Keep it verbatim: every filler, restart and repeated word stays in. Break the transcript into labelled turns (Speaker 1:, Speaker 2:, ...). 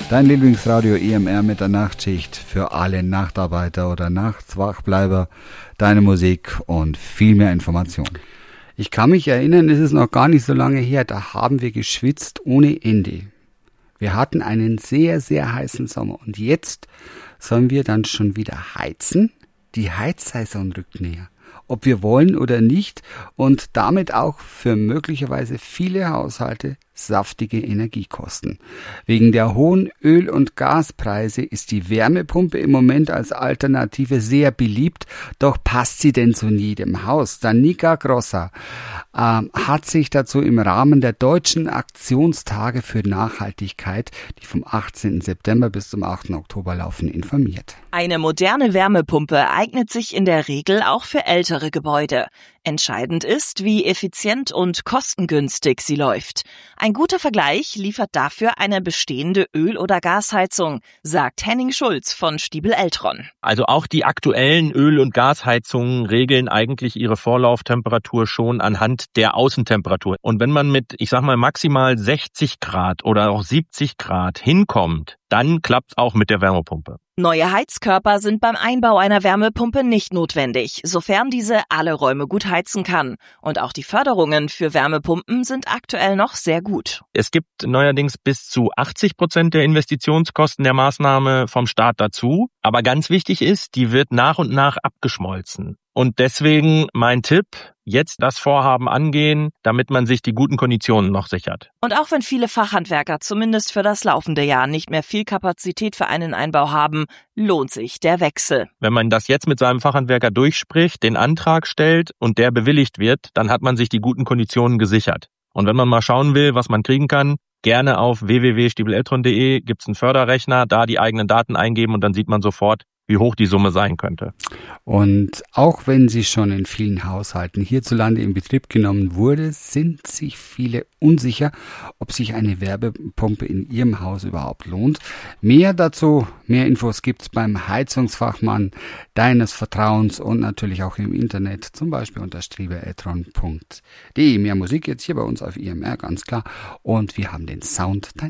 Speaker 1: Dein Lieblingsradio E M R mit der Nachtschicht für alle Nachtarbeiter oder Nachtswachbleiber. Deine Musik und viel mehr Information. Ich kann mich erinnern, es ist noch gar nicht so lange her, da haben wir geschwitzt ohne Ende. Wir hatten einen sehr, sehr heißen Sommer und jetzt sollen wir dann schon wieder heizen? Die Heizsaison rückt näher. Ob wir wollen oder nicht und damit auch für möglicherweise viele Haushalte saftige Energiekosten. Wegen der hohen Öl- und Gaspreise ist die Wärmepumpe im Moment als Alternative sehr beliebt, doch passt sie denn zu jedem Haus? Danica Grossa ähm, hat sich dazu im Rahmen der deutschen Aktionstage für Nachhaltigkeit, die vom achtzehnten September bis zum achten Oktober laufen, informiert.
Speaker 2: Eine moderne Wärmepumpe eignet sich in der Regel auch für ältere Gebäude. Entscheidend ist, wie effizient und kostengünstig sie läuft. Ein guter Vergleich liefert dafür eine bestehende Öl- oder Gasheizung, sagt Henning Schulz von Stiebel Eltron.
Speaker 3: Also auch die aktuellen Öl- und Gasheizungen regeln eigentlich ihre Vorlauftemperatur schon anhand der Außentemperatur. Und wenn man mit, ich sag mal, maximal sechzig Grad oder auch siebzig Grad hinkommt, dann klappt's auch mit der Wärmepumpe.
Speaker 2: Neue Heizkörper sind beim Einbau einer Wärmepumpe nicht notwendig, sofern diese alle Räume gut heizen kann. Und auch die Förderungen für Wärmepumpen sind aktuell noch sehr gut.
Speaker 3: Es gibt neuerdings bis zu achtzig Prozent der Investitionskosten der Maßnahme vom Staat dazu. Aber ganz wichtig ist, die wird nach und nach abgeschmolzen. Und deswegen mein Tipp, jetzt das Vorhaben angehen, damit man sich die guten Konditionen noch sichert.
Speaker 2: Und auch wenn viele Fachhandwerker zumindest für das laufende Jahr nicht mehr viel Kapazität für einen Einbau haben, lohnt sich der Wechsel.
Speaker 3: Wenn man das jetzt mit seinem Fachhandwerker durchspricht, den Antrag stellt und der bewilligt wird, dann hat man sich die guten Konditionen gesichert. Und wenn man mal schauen will, was man kriegen kann, gerne auf w w w punkt stiebel eltron punkt de gibt's einen Förderrechner, da die eigenen Daten eingeben und dann sieht man sofort, wie hoch die Summe sein könnte.
Speaker 1: Und auch wenn sie schon in vielen Haushalten hierzulande in Betrieb genommen wurde, sind sich viele unsicher, ob sich eine Wärmepumpe in ihrem Haus überhaupt lohnt. Mehr dazu, mehr Infos gibt's beim Heizungsfachmann deines Vertrauens und natürlich auch im Internet, zum Beispiel unter stiebel eltron punkt de. Mehr Musik jetzt hier bei uns auf E M R, ganz klar. Und wir haben den Sound